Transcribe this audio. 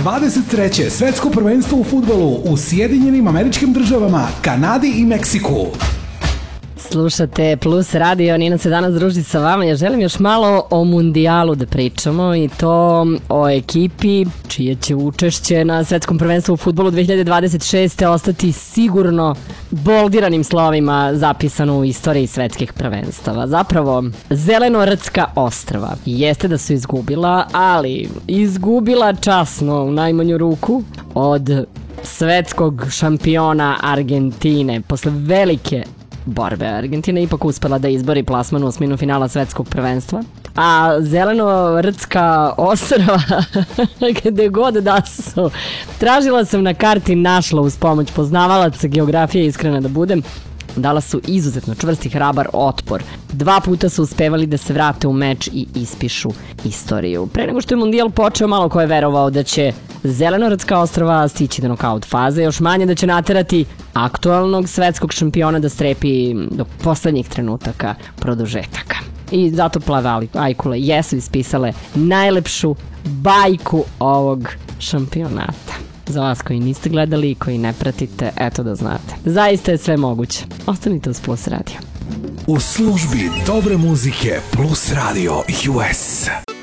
23. svetsko prvenstvo u fudbalu u Sjedinjenim Američkim Državama, Kanadi i Meksiku. Slušate Plus Radio, Nina se danas druži sa vama. Ja želim još malo o mundijalu da pričamo i to o ekipi čije će učešće na svetskom prvenstvu u fudbalu 2026. ostati sigurno boldiranim slovima zapisano u istoriji svetskih prvenstava. Zapravo, Zeleno-Rtska ostrva jeste da su izgubila, ali izgubila časno u najmanju ruku od svetskog šampiona Argentine. Posle velike borbe Argentina ipak uspela da izbori plasman u osminu finala svetskog prvenstva. A Zeleno-Rtska ostrva, gde god da su, tražila sam na karti, našla uz pomoć poznavalaca geografije, iskrena da budem, dala su izuzetno čvrst i hrabar otpor. 2 puta su uspevali da se vrate u meč i ispišu istoriju. Pre nego što je mundijal počeo, malo ko je verovao da će Zeleno-Rtska ostrva stići do nokaut faze, još manje da će naterati aktualnog svetskog šampiona da strepi do poslednjih trenutaka produžetaka. I zato plave ajkule jesu ispisale najlepšu bajku ovog šampionata. Za vas koji niste gledali i koji ne pratite, eto da znate. Zaista je sve moguće. Ostanite uz Plus Radio. U službi dobre muzike Plus Radio US.